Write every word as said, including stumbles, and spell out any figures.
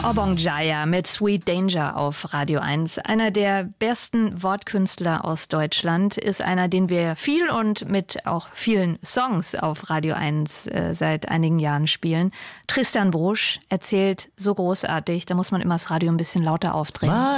Obong Jaya mit Sweet Danger auf Radio eins. Einer der besten Wortkünstler aus Deutschland, ist einer, den wir viel und mit auch vielen Songs auf Radio eins äh, seit einigen Jahren spielen. Tristan Brusch erzählt so großartig, da muss man immer das Radio ein bisschen lauter aufdrehen.